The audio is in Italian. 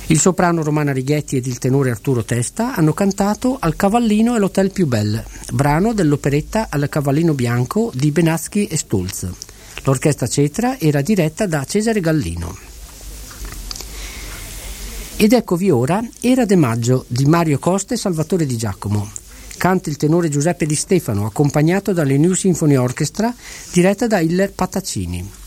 Il soprano Romana Righetti ed il tenore Arturo Testa hanno cantato Al cavallino e l'hotel più bel, brano dell'operetta Al cavallino bianco di Benaschi e Stulz. L'orchestra Cetra era diretta da Cesare Gallino. Ed eccovi ora Era de Maggio di Mario Costa e Salvatore Di Giacomo. Canta il tenore Giuseppe Di Stefano, accompagnato dalle New Symphony Orchestra, diretta da Hiller Pataccini.